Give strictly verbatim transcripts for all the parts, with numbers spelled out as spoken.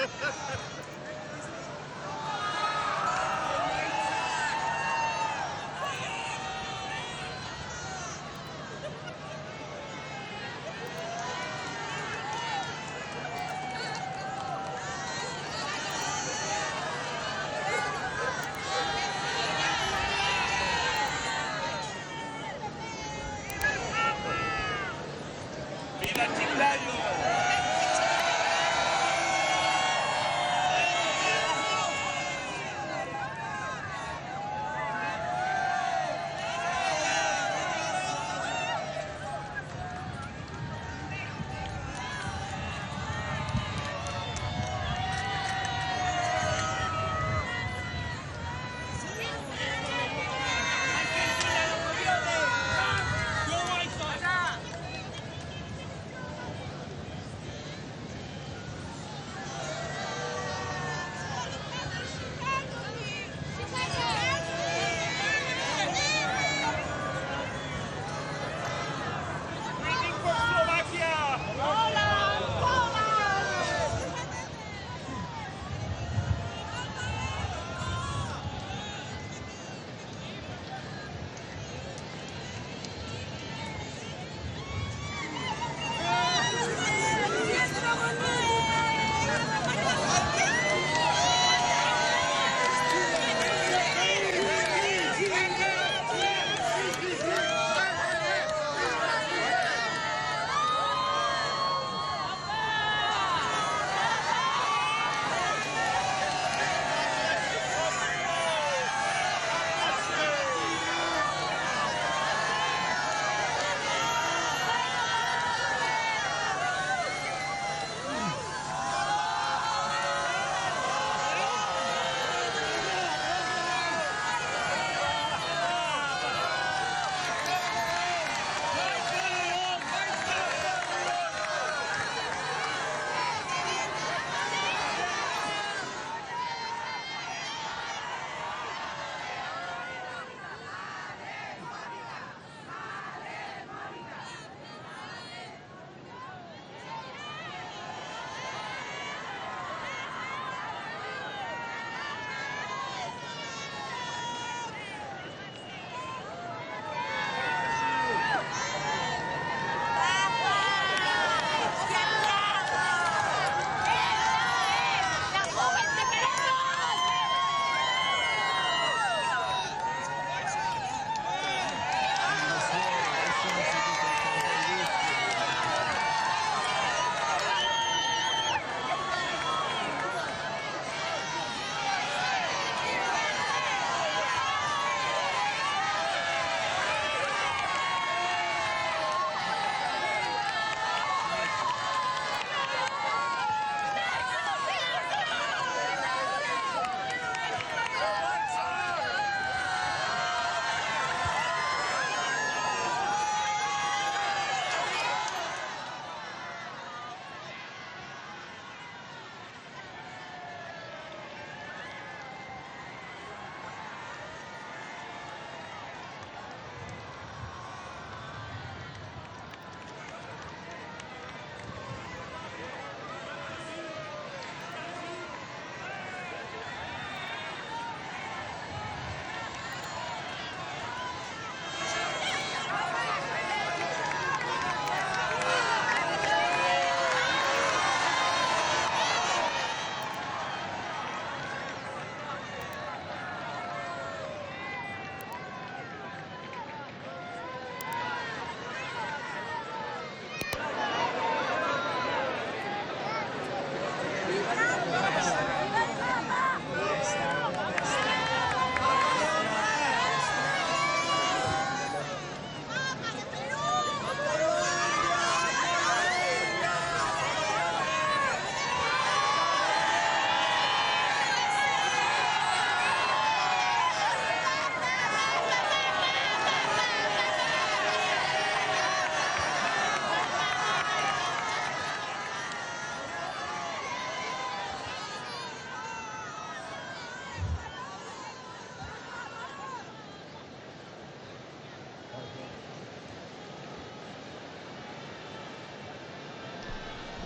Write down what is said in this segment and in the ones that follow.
Viva Chiclayo!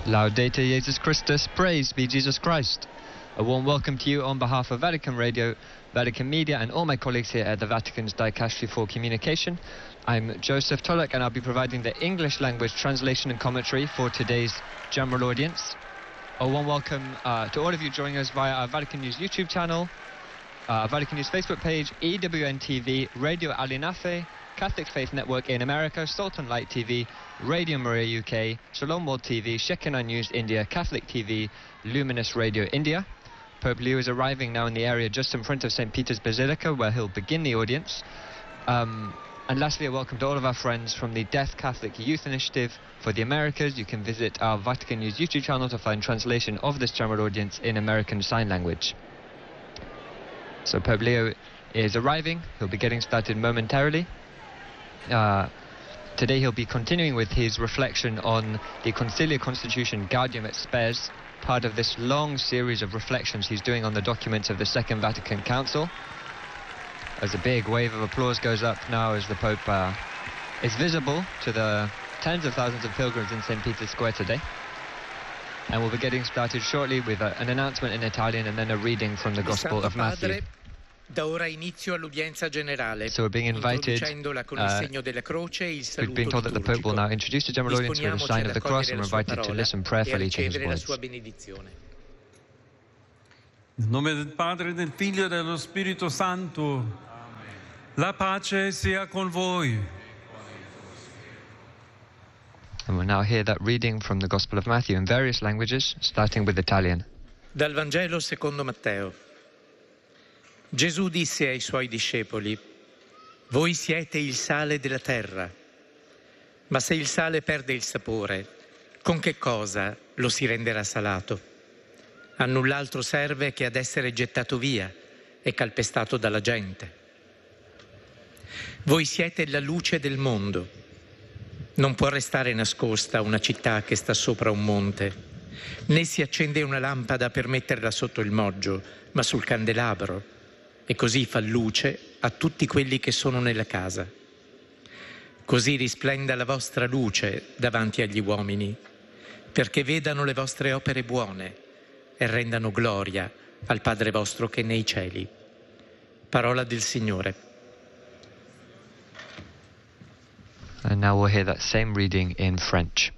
Laudate Jesus Christus, praise be Jesus Christ. A warm welcome to you on behalf of Vatican Radio, Vatican Media and all my colleagues here at the Vatican's Dicastery for Communication. I'm Joseph Tulloch and I'll be providing the English language translation and commentary for today's general audience. A warm welcome uh, to all of you joining us via our Vatican News YouTube channel, uh, Vatican News Facebook page, E W N T V, Radio Alinafe, Catholic Faith Network in America, Salt and Light T V, Radio Maria U K, Shalom World T V, Shekinah News India, Catholic T V, Luminous Radio India. Pope Leo is arriving now in the area just in front of Saint Peter's Basilica, where he'll begin the audience. Um, and lastly, a welcome to all of our friends from the Deaf Catholic Youth Initiative for the Americas. You can visit our Vatican News YouTube channel to find translation of this general audience in American Sign Language. So Pope Leo is arriving. He'll be getting started momentarily. Uh, today he'll be continuing with his reflection on the Concilia Constitution Gaudium et Spes, part of this long series of reflections he's doing on the documents of the Second Vatican Council. As a big wave of applause goes up now as the Pope uh, is visible to the tens of thousands of pilgrims in Saint Peter's Square today. And we'll be getting started shortly with uh, an announcement in Italian and then a reading from the Gospel of Matthew. Da ora inizio all'udienza generale. So we're being invited, uh, we've been told that the Pope will now introduce the general audience with a sign of the cross, and we're invited to listen prayerfully to his words. Nel nome del Padre, del Figlio e dello Spirito Santo, la pace sia con voi. And we'll now hear that reading from the Gospel of Matthew in various languages, starting with Italian. Dal Vangelo secondo Matteo. Gesù disse ai suoi discepoli: voi siete il sale della terra, ma se il sale perde il sapore, con che cosa lo si renderà salato? A null'altro serve che ad essere gettato via e calpestato dalla gente. Voi siete la luce del mondo. Non può restare nascosta una città che sta sopra un monte, né si accende una lampada per metterla sotto il moggio, ma sul candelabro, e così fa luce a tutti quelli che sono nella casa. Così risplenda la vostra luce davanti agli uomini, perché vedano le vostre opere buone e rendano gloria al Padre vostro che è nei cieli. Parola del Signore. And now we'll hear that same reading in French.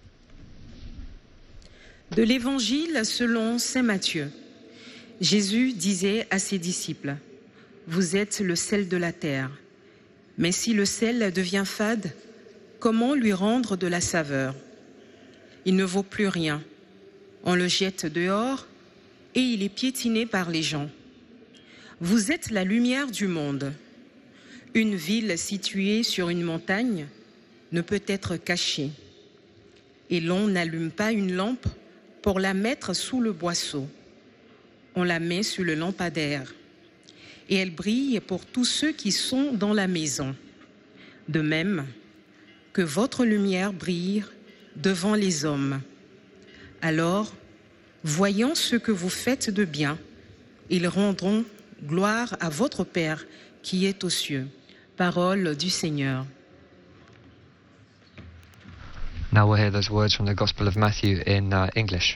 De l'Évangile selon Saint Matthieu. Jésus disait à ses disciples: vous êtes le sel de la terre. Mais si le sel devient fade, comment lui rendre de la saveur? Il ne vaut plus rien. On le jette dehors et il est piétiné par les gens. Vous êtes la lumière du monde. Une ville située sur une montagne ne peut être cachée. Et l'on n'allume pas une lampe pour la mettre sous le boisseau. On la met sur le lampadaire et elle brille pour tous ceux qui sont dans la maison. De même, que votre lumière brille devant les hommes. Alors, voyant ce que vous faites de bien, ils rendront gloire à votre Père qui est aux cieux. Parole du Seigneur. Now we'll hear those words from the Gospel of Matthew in uh, English.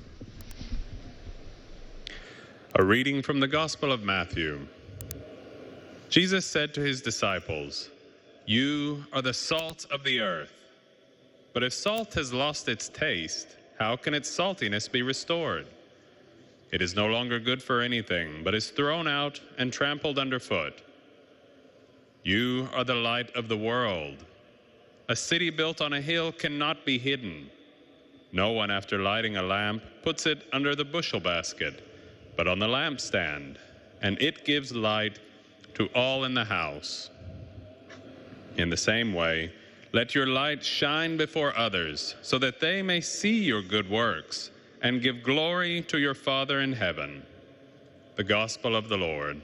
A reading from the Gospel of Matthew. Jesus said to his disciples, "You are the salt of the earth. But if salt has lost its taste, how can its saltiness be restored? It is no longer good for anything, but is thrown out and trampled underfoot. You are the light of the world. A city built on a hill cannot be hidden. No one, after lighting a lamp, puts it under the bushel basket, but on the lampstand, and it gives light to all in the house. In the same way, let your light shine before others, so that they may see your good works and give glory to your Father in heaven." The Gospel of the Lord.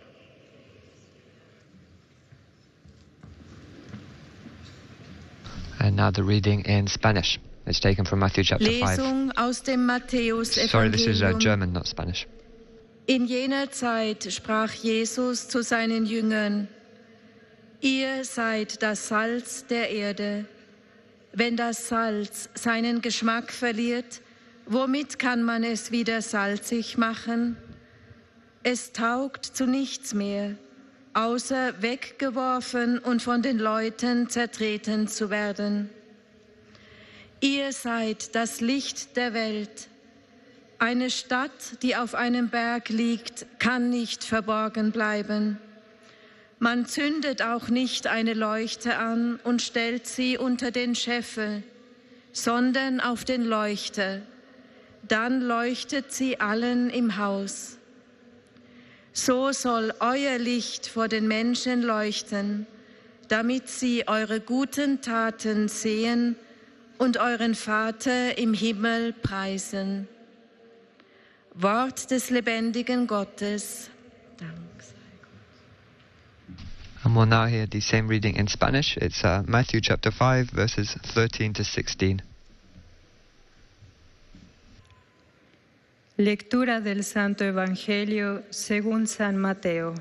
And now the reading in Spanish. It's taken from Matthew chapter Lesung five. aus dem Matthäus-Evangelium. Sorry, this is uh, German, not Spanish. In jener Zeit sprach Jesus zu seinen Jüngern: Ihr seid das Salz der Erde. Wenn das Salz seinen Geschmack verliert, Womit kann man es wieder salzig machen? Es taugt zu nichts mehr, außer weggeworfen und von den Leuten zertreten zu werden. Ihr seid das Licht der Welt. Eine Stadt, die auf einem Berg liegt, kann nicht verborgen bleiben. Man zündet auch nicht eine Leuchte an und stellt sie unter den Scheffel, sondern auf den Leuchter. Dann leuchtet sie allen im Haus. So soll euer Licht vor den Menschen leuchten, damit sie eure guten Taten sehen und euren Vater im Himmel preisen. Wort des lebendigen Gottes. Dank sei Gott. And we'll now hear the same reading in Spanish. It's uh, Matthew chapter five, verses thirteen to sixteen. Lectura del Santo Evangelio según San Mateo.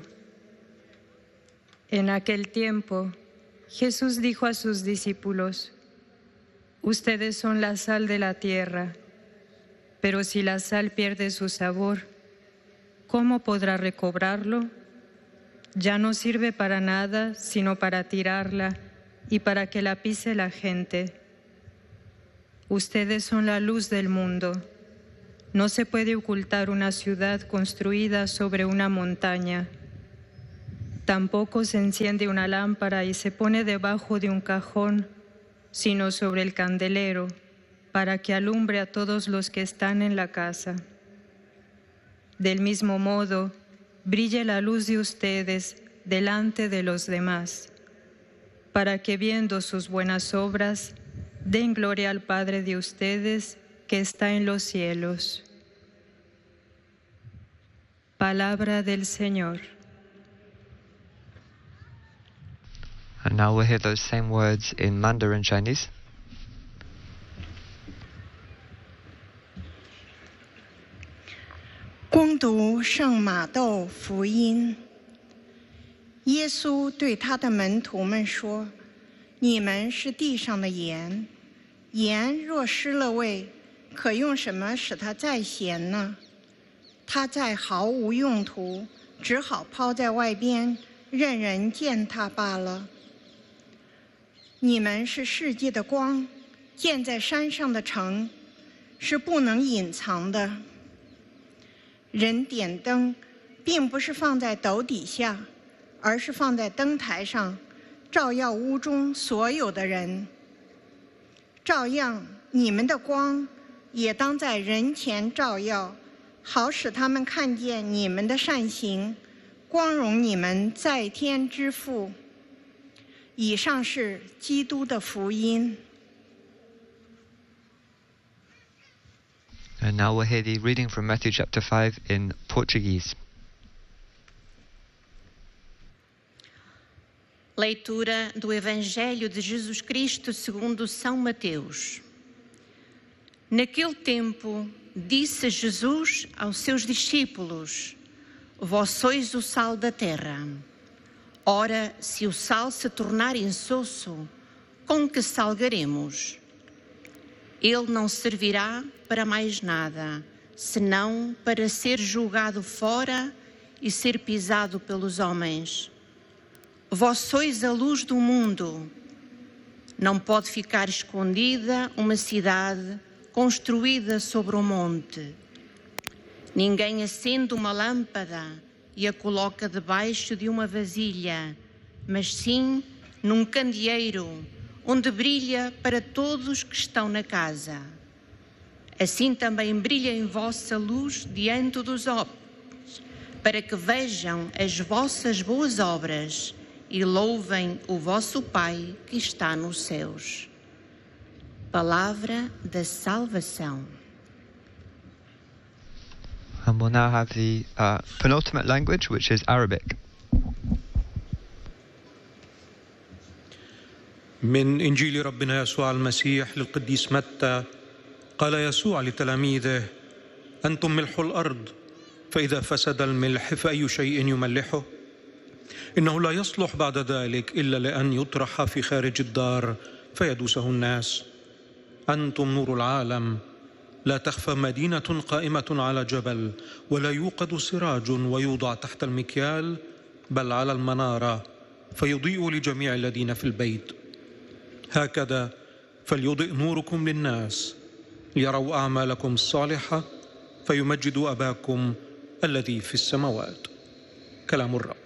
En aquel tiempo, Jesús dijo a sus discípulos: Ustedes son la sal de la tierra, pero si la sal pierde su sabor, ¿cómo podrá recobrarlo? Ya no sirve para nada, sino para tirarla y para que la pise la gente. Ustedes son la luz del mundo. No se puede ocultar una ciudad construida sobre una montaña. Tampoco se enciende una lámpara y se pone debajo de un cajón, sino sobre el candelero, para que alumbre a todos los que están en la casa. Del mismo modo, brille la luz de ustedes delante de los demás, para que viendo sus buenas obras, den gloria al Padre de ustedes que está en los cielos. Palabra del Señor. And now we'll hear those same words in Mandarin Chinese. 恭读圣马窦福音。耶稣对他的门徒们说：“你们是地上的盐，盐若失了味，可用什么使它再咸呢？它再毫无用途，只好抛在外边，任人践踏罢了。你们是世界的光，建在山上的城，是不能隐藏的。人点灯，并不是放在斗底下，而是放在灯台上，照耀屋中所有的人。照样，你们的光也当在人前照耀，好使他们看见你们的善行，光荣你们在天之父。”以上是基督的福音。 And now we'll hear the reading from Matthew chapter five in Portuguese. Leitura do Evangelho de Jesus Cristo segundo São Mateus. Naquele tempo, disse Jesus aos seus discípulos: Vós sois o sal da terra. Ora, se o sal se tornar insosso, com que salgaremos? Ele não servirá para mais nada, senão para ser jogado fora e ser pisado pelos homens. Vós sois a luz do mundo. Não pode ficar escondida uma cidade construída sobre um monte. Ninguém acende uma lâmpada e a coloca debaixo de uma vasilha, mas sim num candeeiro, onde brilha para todos que estão na casa. Assim também brilha em vossa luz diante dos homens, para que vejam as vossas boas obras e louvem o vosso Pai que está nos céus. Palavra da salvação. And we'll now have the uh, penultimate language, which is Arabic. من إنجيل ربنا يسوع المسيح للقديس متى. قال يسوع لتلاميذه: أنتم ملح الأرض، فإذا فسد الملح فأي شيء يملحه؟ إنه لا يصلح بعد ذلك إلا لأن يطرح في خارج الدار فيدوسه الناس. أنتم نور العالم. لا تخفى مدينة قائمة على جبل ولا يوقد سراج ويوضع تحت المكيال بل على المنارة فيضيء لجميع الذين في البيت. هكذا فليضئ نوركم للناس ليروا أعمالكم الصالحة فيمجدوا أباكم الذي في السماوات. كلام الرب.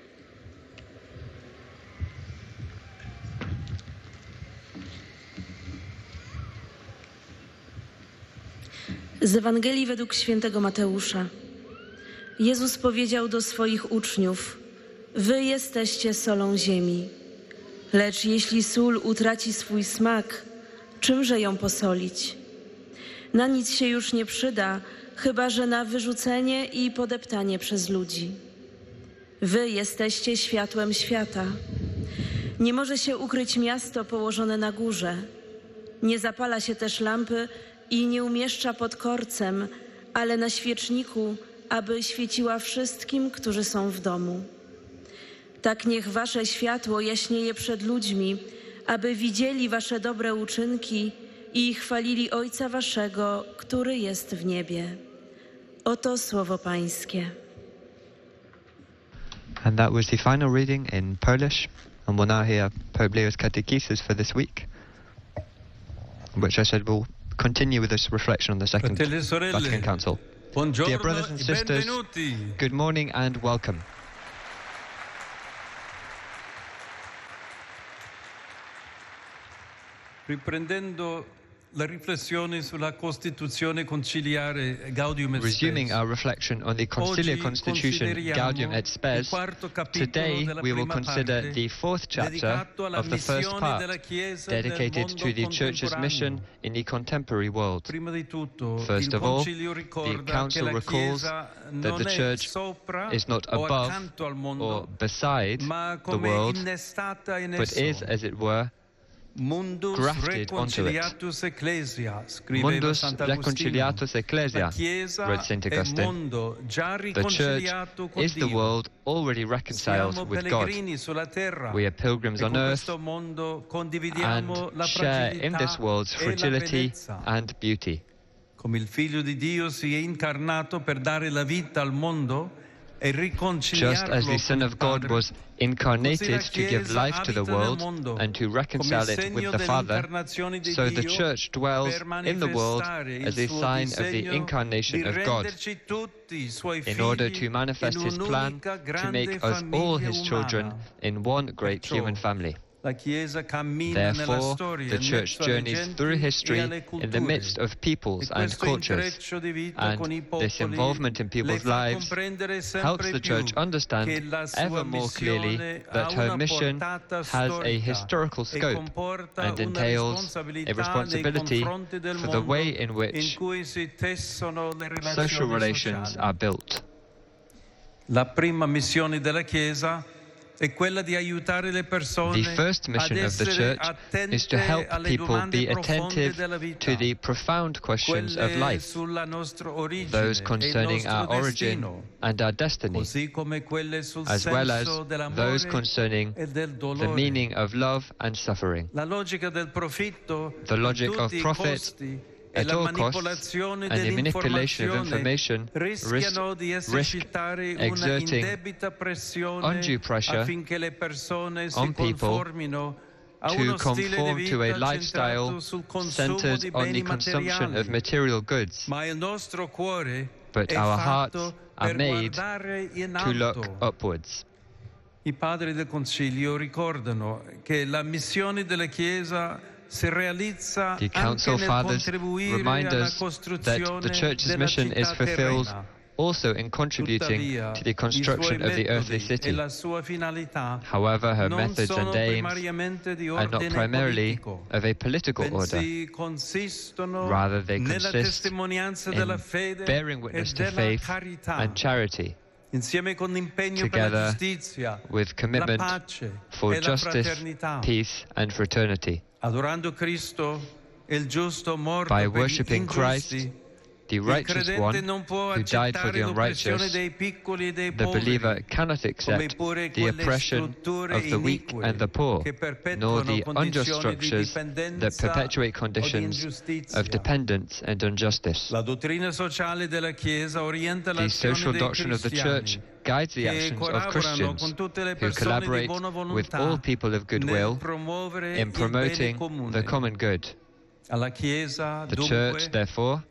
Z Ewangelii według świętego Mateusza. Jezus powiedział do swoich uczniów: Wy jesteście solą ziemi. Lecz jeśli sól utraci swój smak, czymże ją posolić? Na nic się już nie przyda, chyba że na wyrzucenie i podeptanie przez ludzi. Wy jesteście światłem świata. Nie może się ukryć miasto położone na górze. Nie zapala się też lampy i nie umieszcza pod korcem, ale na świeczniku, aby świeciła wszystkim, którzy są w domu. Tak niech wasze światło jaśnieje przed ludźmi, aby widzieli wasze dobre uczynki i chwalili Ojca waszego, który jest w niebie. Oto słowo Pańskie. And that was the final reading in Polish, and we'll now hear Pope Leo's catechesis for this week, which I said will continue with this reflection on the Second Vatican Council. Dear brothers and sisters, good morning and welcome. Riprendendo la riflessione sulla Costituzione conciliare Gaudium et Spes. Resuming our reflection on the Conciliar Constitution Gaudium et Spes, today we will consider the fourth chapter of the first part, dedicated to the Church's mission in the contemporary world. First of all, the Council recalls that the Church is not above or beside the world, but is, as it were, grafted onto it. Mundus reconciliatus ecclesia, wrote Saint Augustine. The Church is the world already reconciled with God. We are pilgrims on earth and share in this world's fragility and beauty. Come il Figlio di Dio si è incarnato per dare la vita al mondo, just as the Son of God was incarnated to give life to the world and to reconcile it with the Father, so the Church dwells in the world as a sign of the incarnation of God, in order to manifest His plan to make us all His children in one great human family. Therefore, the Church journeys through history in the midst of peoples and cultures, and this involvement in people's lives helps the Church understand ever more clearly that her mission has a historical scope and entails a responsibility for the way in which social relations are built. La prima missione della Chiesa The first mission of the Church is to help people be attentive to the profound questions of life, those concerning our origin and our destiny, as well as those concerning the meaning of love and suffering. The logic of profit at all costs and the manipulation of information risk, risk exerting undue pressure on people to conform to a lifestyle centered on the consumption of material goods. But our hearts are made to look upwards. I padri del Concilio ricordano che la missione della Chiesa The Council Fathers remind us that the Church's mission is fulfilled also in contributing to the construction of the earthly city. However, her methods and aims are not primarily of a political order. Rather, they consist in bearing witness to faith and charity, together with commitment for justice, peace, and fraternity. By worshipping Christ The righteous one who died for the unrighteous, the believer cannot accept the oppression of the weak and the poor, nor the unjust structures that perpetuate conditions of dependence and injustice. The social doctrine of the Church guides the actions of Christians who collaborate with all people of goodwill in promoting the common good. The Church, therefore,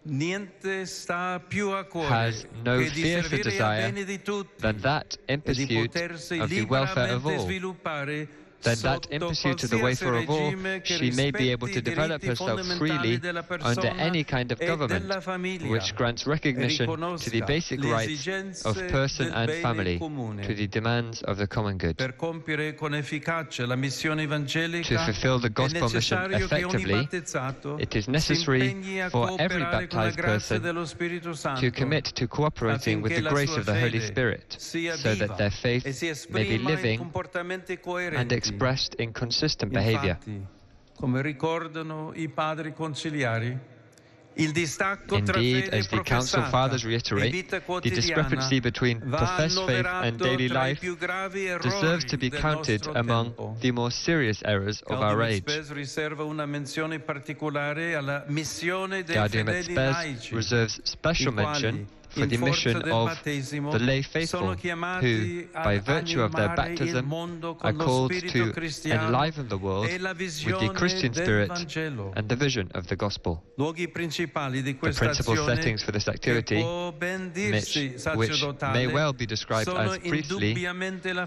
has no fiercer desire than that in pursuit of the welfare of all, than that in pursuit of the welfare of all, she may be able to develop herself freely under any kind of government which grants recognition to the basic rights of person and family, to the demands of the common good. To fulfill the gospel mission effectively, it is necessary for every baptized person to commit to cooperating with the grace of the Holy Spirit, so that their faith may be living and expressed in consistent behavior. Indeed, as the Council Fathers reiterate, the discrepancy between professed faith and daily life deserves to be counted among the more serious errors of our age. Gaudium et Spes reserves special mention for the mission of the lay faithful, who, by virtue of their baptism, are called to enliven the world with the Christian spirit and the vision of the gospel. The principal settings for this activity, which, which may well be described as briefly